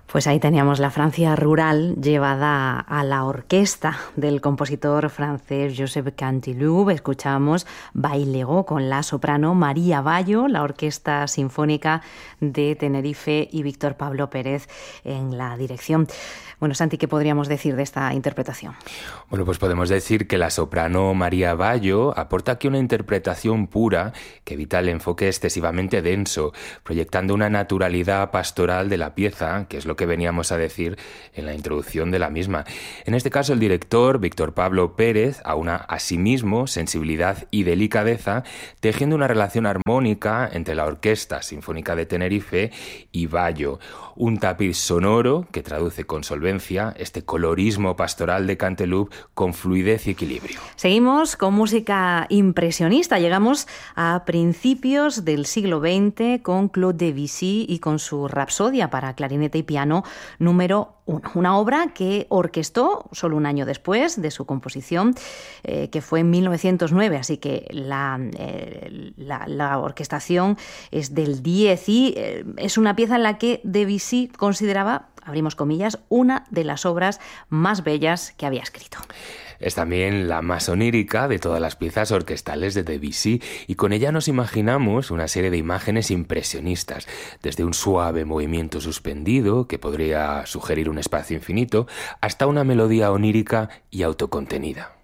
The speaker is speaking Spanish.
Pues ahí teníamos la Francia rural llevada a la orquesta del compositor francés Joseph Canteloup. Escuchamos Bailego con la soprano María Bayo, la Orquesta Sinfónica de Tenerife y Víctor Pablo Pérez en la dirección. Bueno, Santi, ¿qué podríamos decir de esta interpretación? Bueno, pues podemos decir que la soprano María Bayo aporta aquí una interpretación pura que evita el enfoque excesivamente denso, proyectando una naturalidad pastoral de la pieza, que es lo que veníamos a decir en la introducción de la misma. En este caso, el director, Víctor Pablo Pérez, aúna asimismo sensibilidad y delicadeza, tejiendo una relación armónica entre la Orquesta Sinfónica de Tenerife y Bayo. Un tapiz sonoro que traduce con solvencia este colorismo pastoral de Canteloup con fluidez y equilibrio. Seguimos con música impresionista. Llegamos a principios del siglo XX con Claude Debussy y con su Rapsodia para clarinete y piano número 1. Una obra que orquestó solo un año después de su composición, que fue en 1909. Así que la orquestación es del 10 y es una pieza en la que Debussy consideraba, abrimos comillas, una de las obras más bellas que había escrito. Es también la más onírica de todas las piezas orquestales de Debussy y con ella nos imaginamos una serie de imágenes impresionistas, desde un suave movimiento suspendido que podría sugerir un espacio infinito hasta una melodía onírica y autocontenida.